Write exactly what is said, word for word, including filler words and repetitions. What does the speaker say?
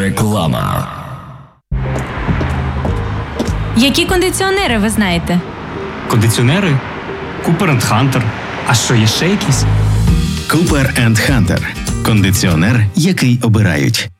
Реклама. Які кондиціонери ви знаєте? Кондиціонери? Cooper енд Hunter. А що, є ще якісь? Cooper енд Hunter. Кондиціонер, який обирають.